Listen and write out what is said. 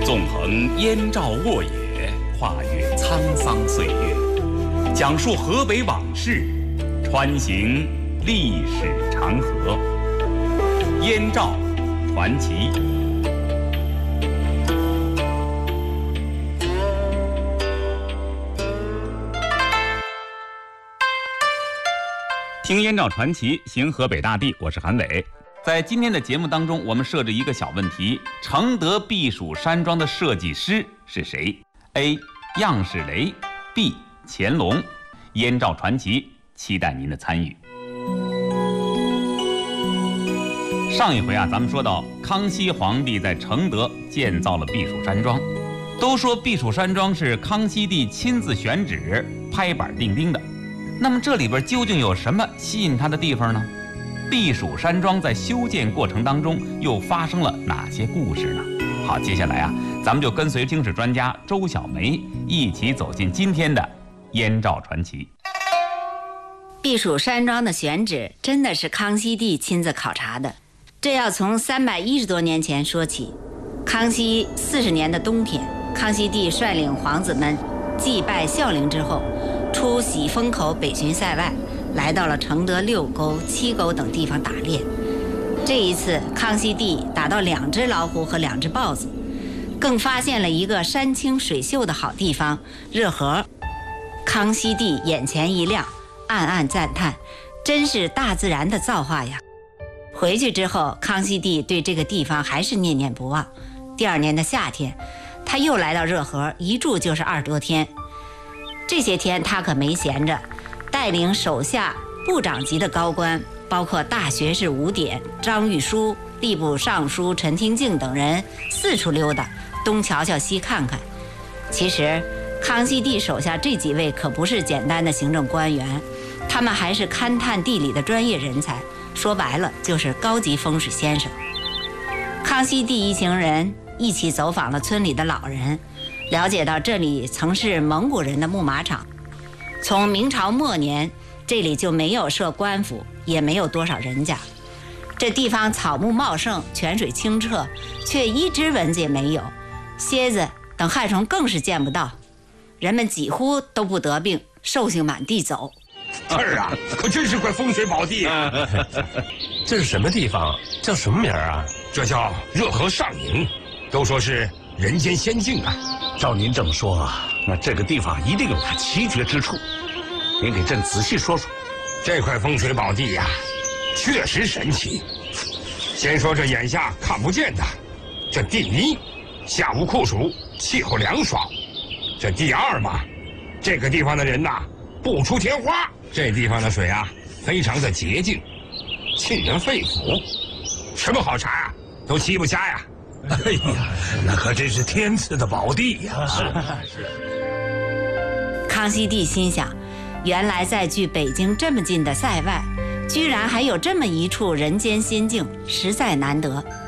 纵横燕赵沃野，跨越沧桑岁月，讲述河北往事，穿行历史长河。燕赵传奇。听燕赵传奇，行河北大地，我是韩伟。在今天的节目当中，我们设置一个小问题：承德避暑山庄的设计师是谁 ？A. 样式雷 B. 乾隆。燕赵传奇，期待您的参与。上一回咱们说到康熙皇帝在承德建造了避暑山庄，都说避暑山庄是康熙帝亲自选址、拍板定钉的。那么这里边究竟有什么吸引他的地方呢？避暑山庄在修建过程当中又发生了哪些故事呢？好，接下来咱们就跟随经史专家周小梅一起走进今天的燕赵传奇。 避暑山庄的选址真的是康熙帝亲自考察的，这要从310多年前说起。康熙40年的冬天，康熙帝率领皇子们祭拜孝陵之后，出喜峰口北巡塞外，来到了承德6沟、7沟等地方打猎。这一次，康熙帝打到2只老虎和2只豹子，更发现了一个山清水秀的好地方——热河。康熙帝眼前一亮，暗暗赞叹，真是大自然的造化呀！回去之后，康熙帝对这个地方还是念念不忘。第2年的夏天，他又来到热河，一住就是20多天。这些天他可没闲着，带领手下部长级的高官，包括大学士吴典、张玉书、吏部尚书陈廷敬等人四处溜达，东瞧瞧西看看。其实康熙帝手下这几位可不是简单的行政官员，他们还是勘探地理的专业人才，说白了就是高级风水先生。康熙帝一行人一起走访了村里的老人，了解到这里曾是蒙古人的牧马场，从明朝末年这里就没有设官府，也没有多少人家。这地方草木茂盛，泉水清澈，却一只蚊子也没有，蝎子等害虫更是见不到，人们几乎都不得病，寿星满地走。 这儿可真是块风水宝地啊！ 这是什么地方？叫什么名啊？ 这叫热河上营，都说是人间仙境啊。 照您这么说那这个地方一定有它奇绝之处，您给朕仔细说说。 这块风水宝地确实神奇。先说这眼下看不见的，这第一，夏无酷暑，气候凉爽；这第二嘛，这个地方的人不出天花。这地方的水非常的洁净，沁人肺腑，什么好茶都沏不下呀。 哎呀，那可真是天赐的宝地呀！ 是。康熙帝心想，原来在距北京这么近的塞外，居然还有这么一处人间仙境，实在难得。